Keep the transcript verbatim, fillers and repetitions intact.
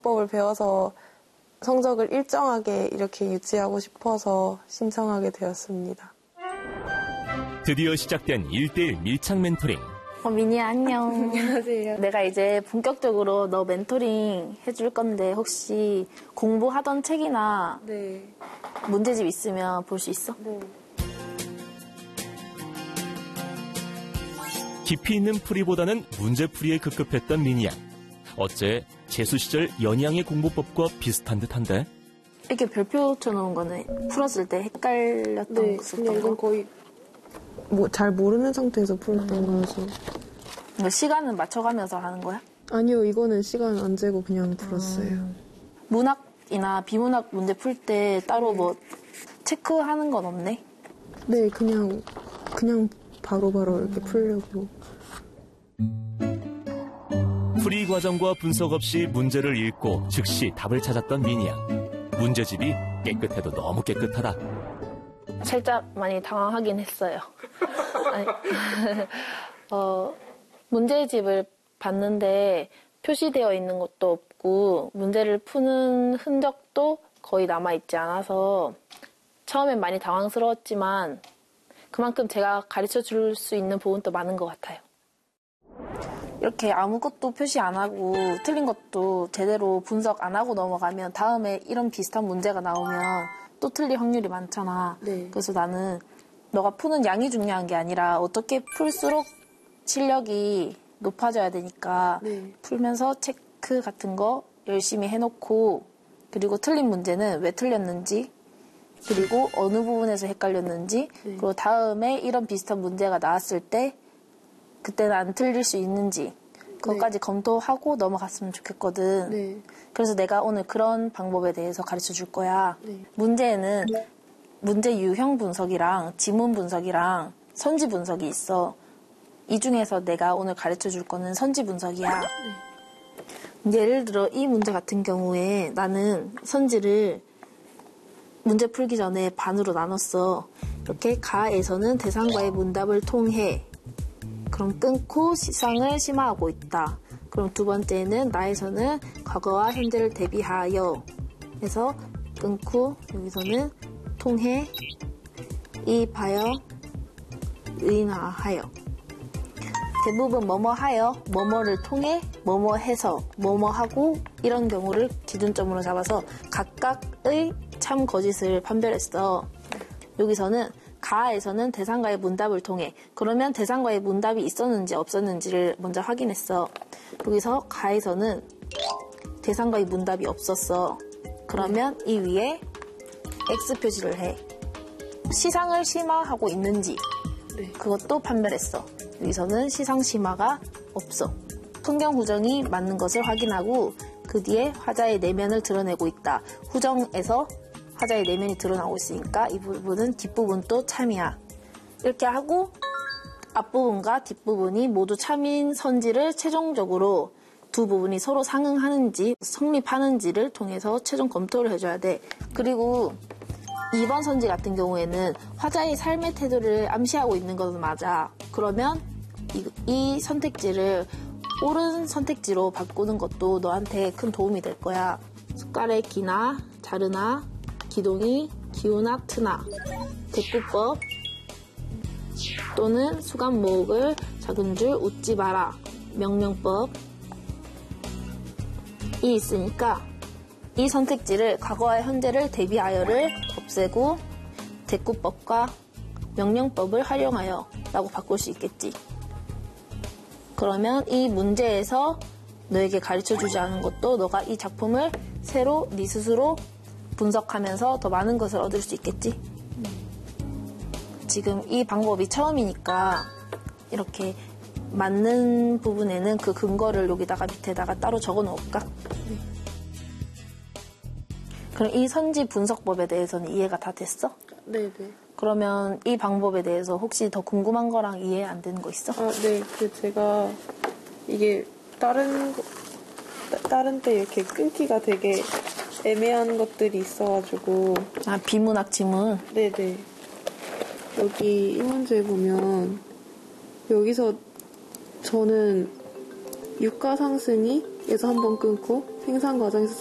법을 배워서 성적을 일정하게 이렇게 유지하고 싶어서 신청하게 되었습니다. 드디어 시작된 일대일 밀착 멘토링. 어, 미니야 안녕. 안녕하세요. 내가 이제 본격적으로 너 멘토링 해줄 건데 혹시 공부하던 책이나 네. 문제집 있으면 볼 수 있어? 네. 깊이 있는 풀이보다는 문제풀이에 급급했던 미니양. 어째 재수 시절 연희양의 공부법과 비슷한 듯한데? 이렇게 별표 쳐놓은 거는 풀었을 때 헷갈렸던 네, 거 그냥 이건 거의 뭐 잘 모르는 상태에서 풀었던 음. 거라서. 이거 시간은 맞춰가면서 하는 거야? 아니요, 이거는 시간 안 재고 그냥 풀었어요. 음. 문학이나 비문학 문제 풀 때 따로 뭐 체크하는 건 없네? 네, 그냥 그냥 바로바로 바로 이렇게 풀려고. 풀이 과정과 분석 없이 문제를 읽고 즉시 답을 찾았던 미니양. 문제집이 깨끗해도 너무 깨끗하다. 살짝 많이 당황하긴 했어요. 아니, 어, 문제집을 봤는데 표시되어 있는 것도 없고 문제를 푸는 흔적도 거의 남아있지 않아서 처음엔 많이 당황스러웠지만 그만큼 제가 가르쳐 줄 수 있는 부분도 많은 것 같아요. 이렇게 아무것도 표시 안 하고 틀린 것도 제대로 분석 안 하고 넘어가면 다음에 이런 비슷한 문제가 나오면 또 틀릴 확률이 많잖아. 네. 그래서 나는 너가 푸는 양이 중요한 게 아니라 어떻게 풀수록 실력이 높아져야 되니까 네. 풀면서 체크 같은 거 열심히 해놓고 그리고 틀린 문제는 왜 틀렸는지 그리고 어느 부분에서 헷갈렸는지 네. 그리고 다음에 이런 비슷한 문제가 나왔을 때 그때는 안 틀릴 수 있는지 그것까지 네. 검토하고 넘어갔으면 좋겠거든. 네. 그래서 내가 오늘 그런 방법에 대해서 가르쳐 줄 거야. 네. 문제에는 문제 유형 분석이랑 지문 분석이랑 선지 분석이 있어. 이 중에서 내가 오늘 가르쳐 줄 거는 선지 분석이야. 네. 예를 들어 이 문제 같은 경우에 나는 선지를 문제 풀기 전에 반으로 나눴어. 이렇게 가에서는 대상과의 문답을 통해 그럼 끊고 시상을 심화하고 있다. 그럼 두 번째는 나에서는 과거와 현재를 대비하여 해서 끊고 여기서는 통해 이하여 의나하여 대부분 뭐뭐 하여 뭐뭐를 통해 뭐뭐 해서 뭐뭐 하고 이런 경우를 기준점으로 잡아서 각각의 참 거짓을 판별했어. 여기서는 가에서는 대상과의 문답을 통해 그러면 대상과의 문답이 있었는지 없었는지를 먼저 확인했어. 여기서 가에서는 대상과의 문답이 없었어. 그러면 이 위에 X 표시를 해. 시상을 심화하고 있는지 네. 그것도 판별했어. 여기서는 시상 심화가 없어. 풍경 후정이 맞는 것을 확인하고 그 뒤에 화자의 내면을 드러내고 있다. 후정에서 화자의 내면이 드러나고 있으니까 이 부분은 뒷부분도 참이야. 이렇게 하고 앞부분과 뒷부분이 모두 참인 선지를 최종적으로 두 부분이 서로 상응하는지 성립하는지를 통해서 최종 검토를 해줘야 돼. 그리고 이 번 선지 같은 경우에는 화자의 삶의 태도를 암시하고 있는 것은 맞아. 그러면 이, 이 선택지를 옳은 선택지로 바꾸는 것도 너한테 큰 도움이 될 거야. 숟갈의 기나 자르나 기동이 기우나 트나 대꾸법 또는 수감 모옥을 작은 줄 웃지 마라 명령법이 있으니까 이 선택지를 과거와 현재를 대비하여를 없애고 대꾸법과 명령법을 활용하여 라고 바꿀 수 있겠지. 그러면 이 문제에서 너에게 가르쳐주지 않은 것도 너가 이 작품을 새로 네 스스로 분석하면서 더 많은 것을 얻을 수 있겠지. 지금 이 방법이 처음이니까 이렇게 맞는 부분에는 그 근거를 여기다가 밑에다가 따로 적어 놓을까? 네. 그럼 이 선지 분석법에 대해서는 이해가 다 됐어? 네네. 그러면 이 방법에 대해서 혹시 더 궁금한 거랑 이해 안 되는 거 있어? 아, 네. 그 제가 이게 다른 거, 다른 때 이렇게 끊기가 되게 애매한 것들이 있어가지고. 아, 비문학 지문? 네네. 여기 이 문제 보면 여기서 저는 유가 상승이에서 한번 끊고 생산 과정에서